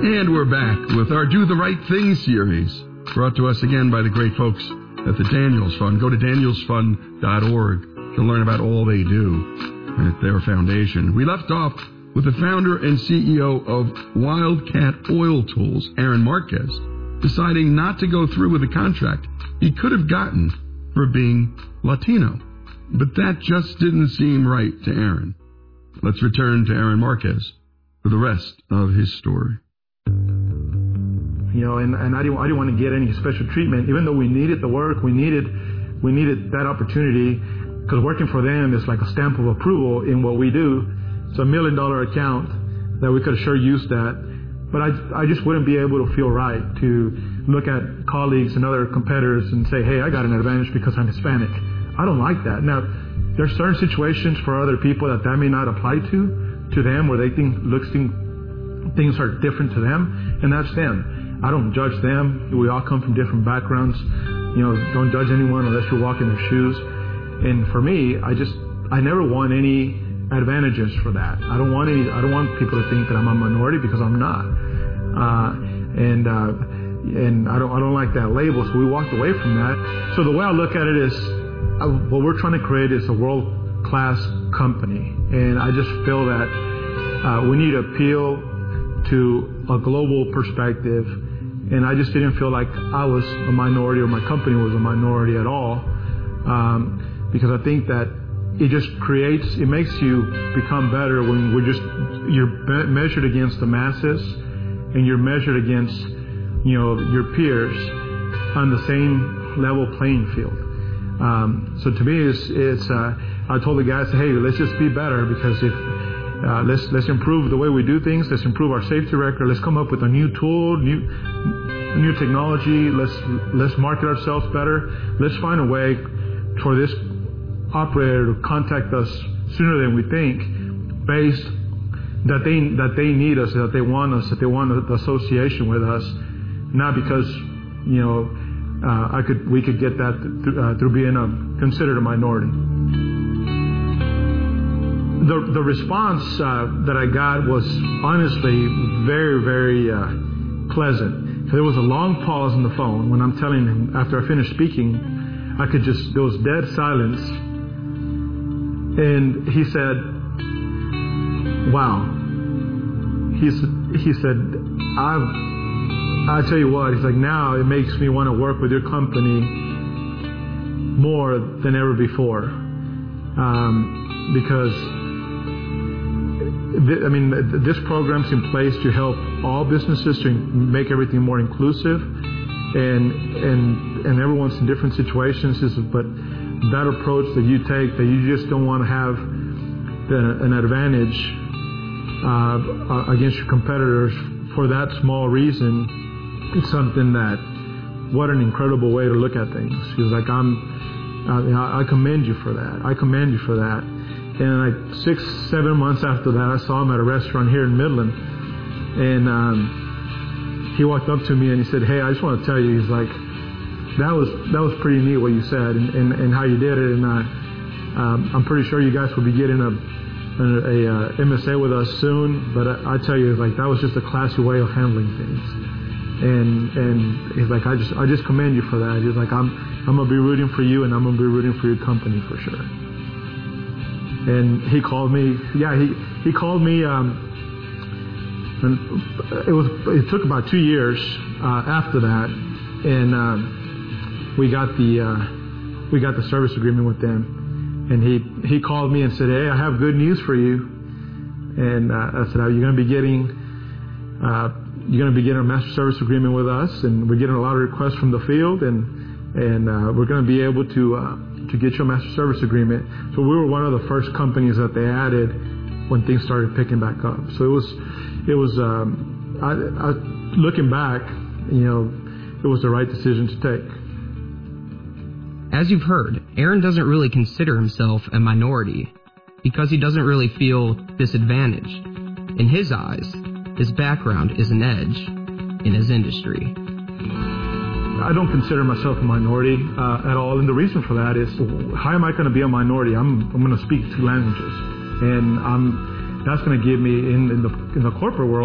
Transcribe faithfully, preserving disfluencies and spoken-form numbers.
And we're back with our Do the Right Thing series, brought to us again by the great folks at the Daniels Fund. Go to daniels fund dot org to learn about all they do at their foundation. We left off with the founder and C E O of Wildcat Oil Tools, Aaron Marquez, deciding not to go through with the contract he could have gotten for being Latino. But that just didn't seem right to Aaron. Let's return to Aaron Marquez for the rest of his story. You know, and, and I didn't, I didn't want to get any special treatment, even though we needed the work, we needed, we needed that opportunity, because working for them is like a stamp of approval in what we do. It's a million dollar account that we could have sure used that, but I, I just wouldn't be able to feel right to look at colleagues and other competitors and say, hey, I got an advantage because I'm Hispanic. I don't like that. Now, there's certain situations for other people that that may not apply to, to them, where they think, looks think, things are different to them, and that's them. I don't judge them. We all come from different backgrounds. You know, don't judge anyone unless you walk in their shoes. And for me, I just, I never want any advantages for that. I don't want any, I don't want people to think that I'm a minority, because I'm not. Uh, and, uh, and I don't, I don't like that label. So we walked away from that. So the way I look at it is, uh, what we're trying to create is a world-class company. And I just feel that, uh, we need to appeal to a global perspective, and I just didn't feel like I was a minority or my company was a minority at all, um, because I think that it just creates, it makes you become better when we're just, you're be- measured against the masses, and you're measured against, you know, your peers on the same level playing field. Um, so to me, it's, it's uh, I told the guys, hey, let's just be better, because if Uh, let's let's improve the way we do things. Let's improve our safety record. Let's come up with a new tool, new new technology. Let's let's market ourselves better. Let's find a way for this operator to contact us sooner than we think, based that they that they need us, that they want us, that they want the association with us, not because you know uh, I could we could get that th- uh, through being a, considered a minority. The the response uh, that I got was honestly very, very uh, pleasant. There was a long pause on the phone when I'm telling him, after I finished speaking, I could just, there was dead silence. And he said, wow. He, he said, I've, I tell you what, he's like, now it makes me want to work with your company more than ever before. Um, because I mean, this program's in place to help all businesses to make everything more inclusive, and and and everyone's in different situations. But that approach that you take, that you just don't want to have the, an advantage uh, against your competitors for that small reason, it's something that, what an incredible way to look at things. He's like, I'm, uh, I commend you for that. I commend you for that. And like six, seven months after that, I saw him at a restaurant here in Midland. And um, he walked up to me and he said, hey, I just want to tell you, he's like, that was that was pretty neat what you said, and, and, and how you did it. And uh, um, I'm pretty sure you guys will be getting a, a, a, a M S A with us soon. But I, I tell you, like, that was just a classy way of handling things. And and he's like, I just I just commend you for that. He's like, I'm I'm gonna be rooting for you, and I'm gonna be rooting for your company for sure. And he called me. Yeah, he he called me. Um, and it was it took about two years uh, after that, and um, we got the uh, we got the service agreement with them. And he he called me and said, hey, I have good news for you. And uh, I said, are you going to be getting uh, you're going to be getting a master service agreement with us? And we're getting a lot of requests from the field, and and uh, we're going to be able to. Uh, to get your master service agreement. So we were one of the first companies that they added when things started picking back up. So it was, it was, um, I, I, looking back, you know, it was the right decision to take. As you've heard, Aaron doesn't really consider himself a minority because he doesn't really feel disadvantaged. In his eyes, his background is an edge in his industry. I don't consider myself a minority uh, at all, and the reason for that is, how am I going to be a minority? I'm I'm going to speak two languages, and I'm that's going to give me in, in the in the corporate world.